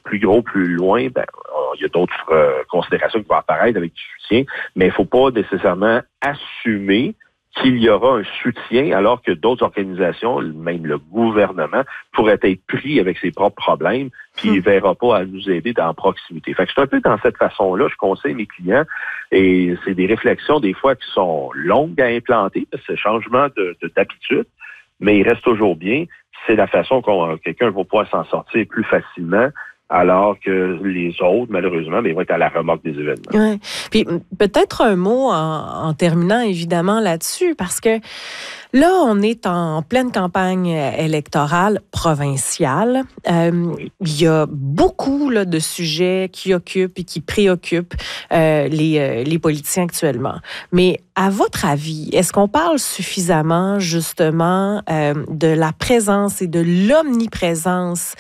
plus gros, plus loin, il y a d'autres considérations qui vont apparaître avec du soutien, mais il ne faut pas nécessairement assumer qu'il y aura un soutien alors que d'autres organisations, même le gouvernement, pourraient être pris avec ses propres problèmes, puis il ne verra pas à nous aider dans la proximité. Fait que c'est un peu dans cette façon-là, je conseille mes clients, et c'est des réflexions des fois qui sont longues à implanter, parce que c'est un changement d'habitude, mais il reste toujours bien. C'est la façon qu'on quelqu'un va pouvoir s'en sortir plus facilement, alors que les autres, malheureusement, vont être à la remorque des événements. Ouais. Puis peut-être un mot en terminant, évidemment, là-dessus, parce que là, on est en pleine campagne électorale provinciale. Oui. Il y a beaucoup là, de sujets qui occupent et qui préoccupent les politiciens actuellement. Mais à votre avis, est-ce qu'on parle suffisamment, justement, de la présence et de l'omniprésence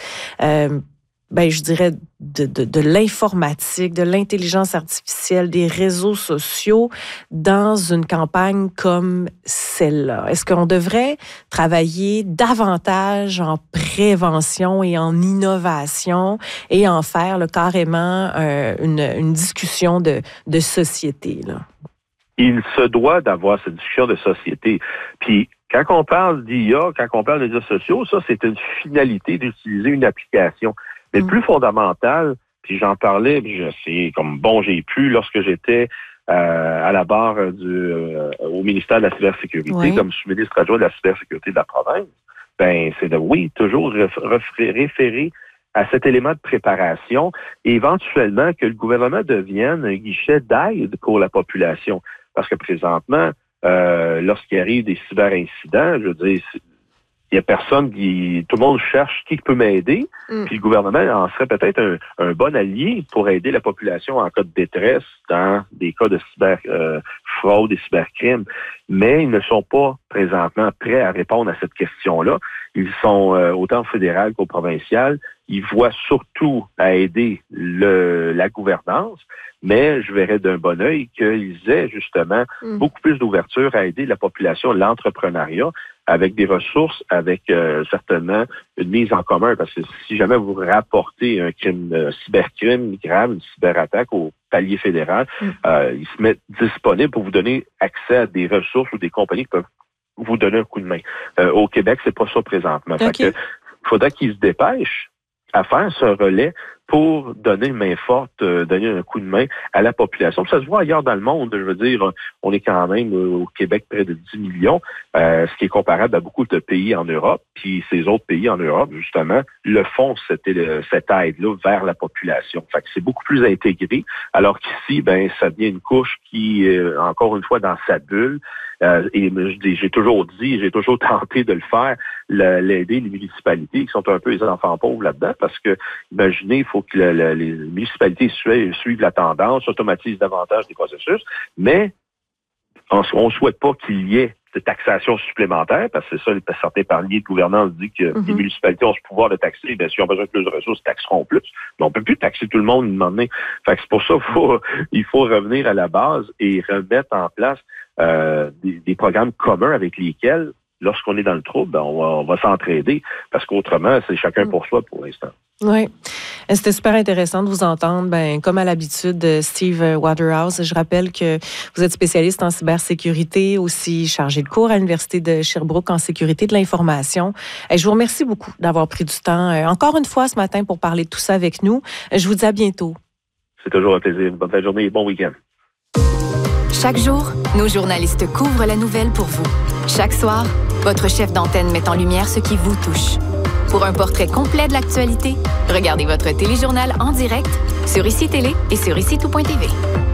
je dirais, de l'informatique, de l'intelligence artificielle, des réseaux sociaux dans une campagne comme celle-là? Est-ce qu'on devrait travailler davantage en prévention et en innovation et en faire carrément une discussion de société, là? Il se doit d'avoir cette discussion de société. Puis, quand on parle d'IA, quand on parle de réseaux sociaux, ça, c'est une finalité d'utiliser une application. Mais plus fondamental, puis j'en parlais, puis j'ai pu lorsque j'étais à la barre au ministère de la cybersécurité, comme sous-ministre adjoint de la cybersécurité de la province, c'est toujours référer à cet élément de préparation et éventuellement que le gouvernement devienne un guichet d'aide pour la population. Parce que présentement, lorsqu'il arrive des cyberincidents, je veux dire, il y a personne tout le monde cherche qui peut m'aider, puis le gouvernement en serait peut-être un bon allié pour aider la population en cas de détresse dans des cas de cyberfraude et cybercrime. Mais ils ne sont pas présentement prêts à répondre à cette question-là. Ils sont autant fédéral qu'au provincial. Ils voient surtout à aider la gouvernance, mais je verrais d'un bon œil qu'ils aient justement beaucoup plus d'ouverture à aider la population, l'entrepreneuriat, avec des ressources, avec certainement une mise en commun. Parce que si jamais vous rapportez un cybercrime grave, une cyberattaque au palier fédéral, ils se mettent disponibles pour vous donner accès à des ressources ou des compagnies qui peuvent vous donner un coup de main. Au Québec, c'est pas ça présentement. Okay. Fait que, il faudrait qu'ils se dépêchent à faire ce relais pour donner une main forte, donner un coup de main à la population. Ça se voit ailleurs dans le monde. Je veux dire, on est quand même au Québec près de 10 millions, ce qui est comparable à beaucoup de pays en Europe. Puis ces autres pays en Europe, justement, le font cette aide-là vers la population. Fait que c'est beaucoup plus intégré, alors qu'ici, ça devient une couche qui, encore une fois, dans sa bulle. Et j'ai toujours tenté de le faire, l'aider les municipalités qui sont un peu les enfants pauvres là-dedans, parce que, imaginez, il faut que les municipalités suivent la tendance, automatisent davantage des processus, mais on ne souhaite pas qu'il y ait de taxation supplémentaire, parce que c'est ça, certains paliers de gouvernance disent que les municipalités ont ce pouvoir de taxer, s'ils ont besoin de plus de ressources, ils taxeront plus. Mais on ne peut plus taxer tout le monde une moment donné. Fait que c'est pour ça qu'il faut revenir à la base et remettre en place des programmes communs avec lesquels, lorsqu'on est dans le trouble, on va s'entraider, parce qu'autrement, c'est chacun pour soi pour l'instant. Oui. C'était super intéressant de vous entendre. Comme à l'habitude, Steve Waterhouse, je rappelle que vous êtes spécialiste en cybersécurité, aussi chargé de cours à l'Université de Sherbrooke en sécurité de l'information. Je vous remercie beaucoup d'avoir pris du temps, encore une fois ce matin, pour parler de tout ça avec nous. Je vous dis à bientôt. C'est toujours un plaisir. Bonne fin de journée et bon week-end. Chaque jour, nos journalistes couvrent la nouvelle pour vous. Chaque soir, votre chef d'antenne met en lumière ce qui vous touche. Pour un portrait complet de l'actualité, regardez votre téléjournal en direct sur ICI Télé et sur ICITout.tv.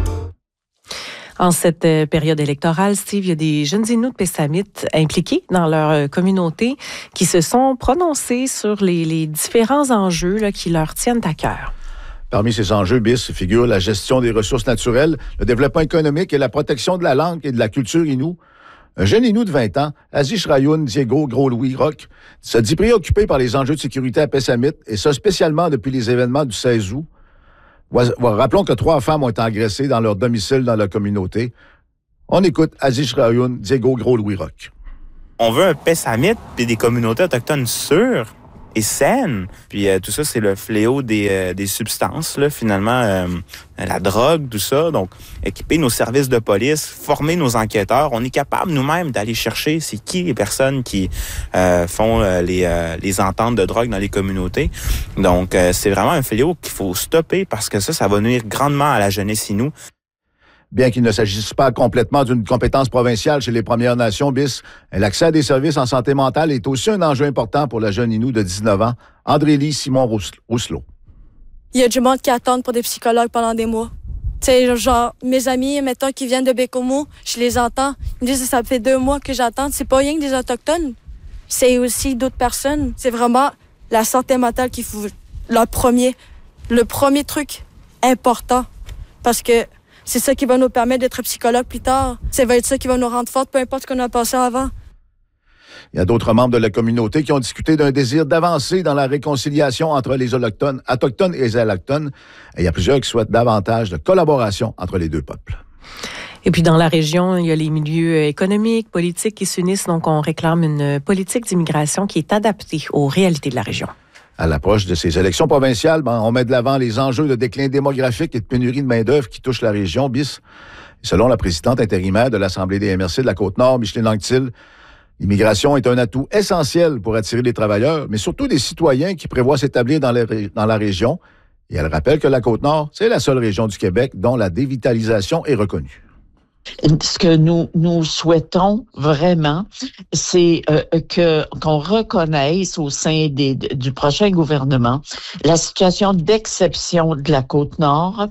En cette période électorale, Steve, il y a des jeunes Inuits Pessamit impliqués dans leur communauté qui se sont prononcés sur les différents enjeux qui leur tiennent à cœur. Parmi ces enjeux, BIS, figurent la gestion des ressources naturelles, le développement économique et la protection de la langue et de la culture Innu. Un jeune Innu de 20 ans, Azish Rayoun Diego Gros-Louis Roch, se dit préoccupé par les enjeux de sécurité à Pessamit, et ça spécialement depuis les événements du 16 août. Rappelons que 3 femmes ont été agressées dans leur domicile dans la communauté. On écoute Azish Rayoun Diego Gros-Louis Roch. On veut un Pessamit et des communautés autochtones sûres. et saine. Puis tout ça, c'est le fléau des substances, là, finalement, la drogue, tout ça. Donc, équiper nos services de police, former nos enquêteurs. On est capable nous-mêmes d'aller chercher c'est qui les personnes qui font les ententes de drogue dans les communautés. Donc, c'est vraiment un fléau qu'il faut stopper parce que ça va nuire grandement à la jeunesse inou. Bien qu'il ne s'agisse pas complètement d'une compétence provinciale chez les Premières Nations, BIS, l'accès à des services en santé mentale est aussi un enjeu important pour la jeune Inou de 19 ans, Andrélie Simon-Rousselot. Il y a du monde qui attend pour des psychologues pendant des mois. Tu sais, genre, mes amis, mettons, qui viennent de Bécomo, je les entends. Ils me disent que ça fait 2 mois que j'attends. C'est pas rien que des Autochtones. C'est aussi d'autres personnes. C'est vraiment la santé mentale qu'il faut... le premier truc important. Parce que c'est ça qui va nous permettre d'être psychologues plus tard. Ça va être ça qui va nous rendre fortes, peu importe ce qu'on a passé avant. Il y a d'autres membres de la communauté qui ont discuté d'un désir d'avancer dans la réconciliation entre les autochtones et les allochtones. Et il y a plusieurs qui souhaitent davantage de collaboration entre les deux peuples. Et puis dans la région, il y a les milieux économiques, politiques qui s'unissent. Donc on réclame une politique d'immigration qui est adaptée aux réalités de la région. À l'approche de ces élections provinciales, on met de l'avant les enjeux de déclin démographique et de pénurie de main-d'œuvre qui touchent la région, BIS. Selon la présidente intérimaire de l'Assemblée des MRC de la Côte-Nord, Micheline Anctil, l'immigration est un atout essentiel pour attirer des travailleurs, mais surtout des citoyens qui prévoient s'établir dans la région. Et elle rappelle que la Côte-Nord, c'est la seule région du Québec dont la dévitalisation est reconnue. Ce que nous souhaitons vraiment, c'est qu'on reconnaisse au sein du prochain gouvernement la situation d'exception de la Côte-Nord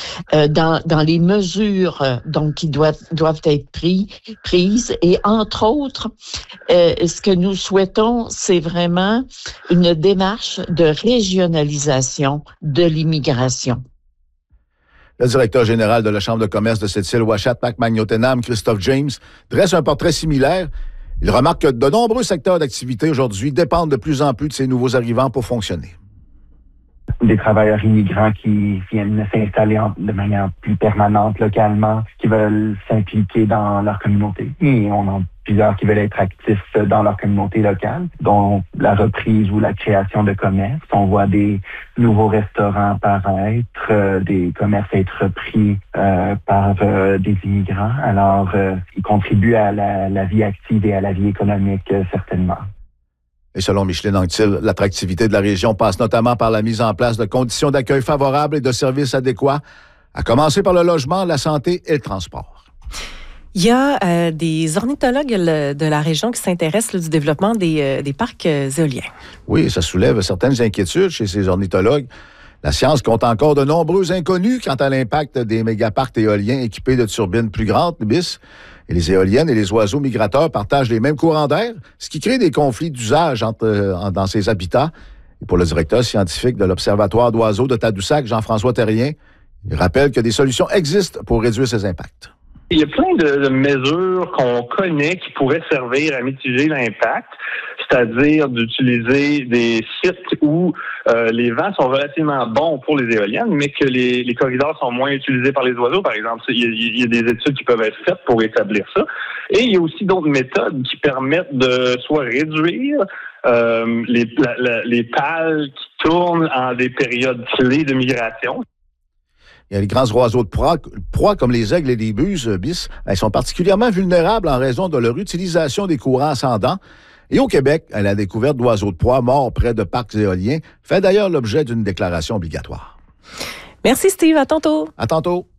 dans les mesures donc qui doivent être prises et entre autres, ce que nous souhaitons, c'est vraiment une démarche de régionalisation de l'immigration. Le directeur général de la Chambre de commerce de cette île Ouachat-Macmagnotenam, Christophe James, dresse un portrait similaire. Il remarque que de nombreux secteurs d'activité aujourd'hui dépendent de plus en plus de ces nouveaux arrivants pour fonctionner. Des travailleurs immigrants qui viennent s'installer de manière plus permanente localement, qui veulent s'impliquer dans leur communauté. Et on en a plusieurs qui veulent être actifs dans leur communauté locale, dont la reprise ou la création de commerces. On voit des nouveaux restaurants apparaître, des commerces être repris par des immigrants. Alors, ils contribuent à la vie active et à la vie économique, certainement. Et selon Micheline Anctil, l'attractivité de la région passe notamment par la mise en place de conditions d'accueil favorables et de services adéquats, à commencer par le logement, la santé et le transport. Il y a des ornithologues de la région qui s'intéressent du développement des parcs éoliens. Oui, ça soulève certaines inquiétudes chez ces ornithologues. La science compte encore de nombreux inconnus quant à l'impact des mégaparcs éoliens équipés de turbines plus grandes, BIS. Et les éoliennes et les oiseaux migrateurs partagent les mêmes courants d'air, ce qui crée des conflits d'usage dans ces habitats. Et pour le directeur scientifique de l'Observatoire d'oiseaux de Tadoussac, Jean-François Terrien, il rappelle que des solutions existent pour réduire ces impacts. Il y a plein de mesures qu'on connaît qui pourraient servir à mitiger l'impact, c'est-à-dire d'utiliser des sites où les vents sont relativement bons pour les éoliennes, mais que les corridors sont moins utilisés par les oiseaux, par exemple. Il y a des études qui peuvent être faites pour établir ça. Et il y a aussi d'autres méthodes qui permettent de soit réduire les pales qui tournent en des périodes clés de migration. Il y a les grands oiseaux de proie comme les aigles et les buses, BIS. Elles sont particulièrement vulnérables en raison de leur utilisation des courants ascendants. Et au Québec, la découverte d'oiseaux de proie morts près de parcs éoliens fait d'ailleurs l'objet d'une déclaration obligatoire. Merci Steve, à tantôt. À tantôt.